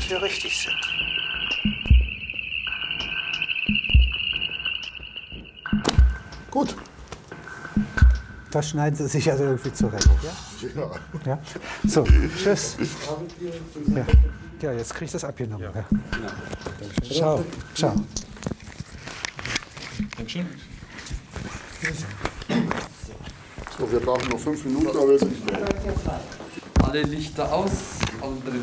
dass wir richtig sind. Gut. Das schneiden Sie sich also irgendwie zurecht, ja? Ja. Ja. So, tschüss. Ja, ja, jetzt krieg ich das abgenommen. Ja. Ciao. Ciao. Dankeschön. So, wir brauchen noch 5 Minuten, aber wir sind schnell. Alle Lichter aus, alle drin.